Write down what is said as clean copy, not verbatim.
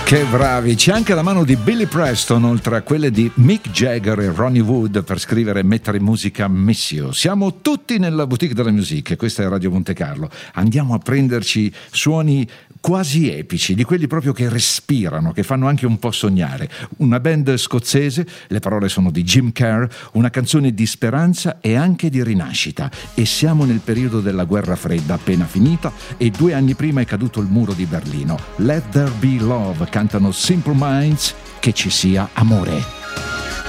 Che bravi, c'è anche la mano di Billy Preston oltre a quelle di Mick Jagger e Ronnie Wood per scrivere e mettere in musica Miss You. Siamo tutti nella boutique della musica, questa è Radio Monte Carlo. Andiamo a prenderci suoni quasi epici, di quelli proprio che respirano, che fanno anche un po' sognare. Una band scozzese, le parole sono di Jim Kerr, una canzone di speranza e anche di rinascita. E siamo nel periodo della guerra fredda appena finita e 2 anni prima è caduto il muro di Berlino. Let There Be Love, cantano Simple Minds, che ci sia amore.